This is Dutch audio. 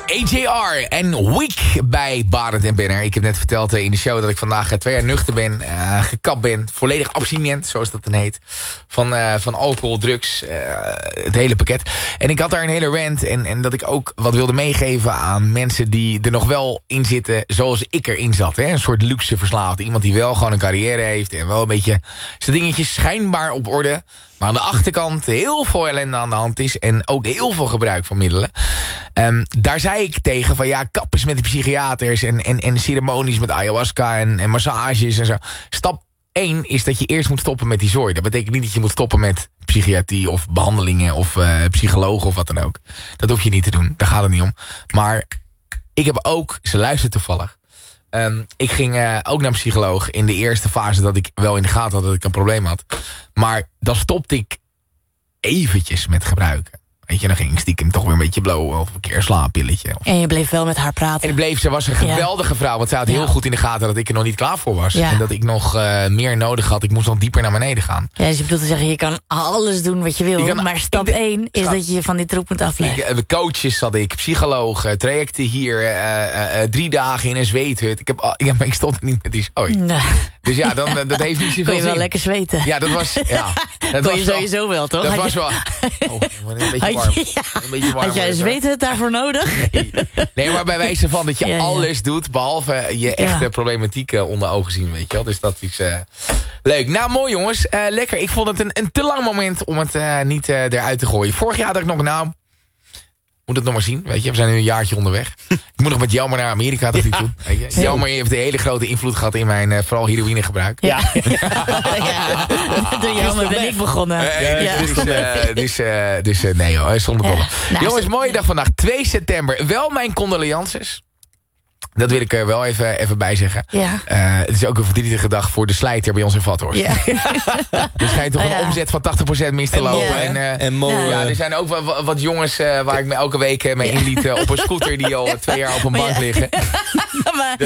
AJR en Week bij Barend en Benner. Ik heb net verteld in de show dat ik vandaag 2 jaar nuchter ben. Gekapt ben. Volledig abstinent, zoals dat dan heet. Van alcohol, drugs. Het hele pakket. En ik had daar een hele rant. En dat ik ook wat wilde meegeven aan mensen die er nog wel in zitten. Zoals ik erin zat. Hè? Een soort luxe verslaafd. Iemand die wel gewoon een carrière heeft. En wel een beetje zijn dingetjes schijnbaar op orde. Maar aan de achterkant heel veel ellende aan de hand is. En ook heel veel gebruik van middelen. Daar zei ik tegen van ja, kap eens met de psychiaters. En ceremonies met ayahuasca en massages en zo. Stap 1 is dat je eerst moet stoppen met die zooi. Dat betekent niet dat je moet stoppen met psychiatrie of behandelingen of psychologen of wat dan ook. Dat hoef je niet te doen. Daar gaat het niet om. Maar ik heb ook, ze luistert toevallig. Ik ging ook naar een psycholoog in de eerste fase dat ik wel in de gaten had dat ik een probleem had. Maar dan stopte ik eventjes met gebruiken. Weet je, dan ging ik stiekem toch weer een beetje blowen of een keer een slaappilletje. En je bleef wel met haar praten. En ze was een geweldige vrouw, want zij had heel goed in de gaten dat ik er nog niet klaar voor was. Ja. En dat ik nog meer nodig had. Ik moest nog dieper naar beneden gaan. Ja, dus je bedoelt te zeggen, je kan alles doen wat je wil. Maar stap 1 is dat je je van die troep moet afleggen. Coaches had ik, psychologen, trajecten hier, 3 dagen in een zweethut. Ik stond er niet met die zooi. Nee. Dus ja, dat heeft niet zoveel zin. Kon je wel lekker zweten. Ja, dat was... Ja, dat kon je sowieso wel, toch? Dat was wel... Oh, een beetje warm. Een beetje warm. Had jij zweethut daarvoor nodig? Nee, maar bij wijze van dat je alles doet... behalve je echte problematiek onder ogen zien, weet je wel. Dus dat is leuk. Nou, mooi jongens. Lekker. Ik vond het een te lang moment om het niet eruit te gooien. Vorig jaar dacht ik nog, nou... Moet het nog maar zien, weet je. We zijn nu een jaartje onderweg. Ik moet nog met Jelmer naar Amerika, dat ik toen. Jelmer heeft een hele grote invloed gehad in mijn vooral heroïnegebruik. Ja. Door Jelmer ben ik begonnen. Dus nee hoor, zonder dolle. Jongens, mooie dag vandaag. 2 september. Wel mijn condolences. Dat wil ik er wel even bij zeggen. Ja. Het is ook een verdrietige dag voor de slijter bij ons in Vathorst. Ja. Er schijnt toch een omzet van 80% mis te lopen. Er zijn ook wat jongens waar ik me elke week mee inliet op een scooter die al 2 jaar op een bank liggen.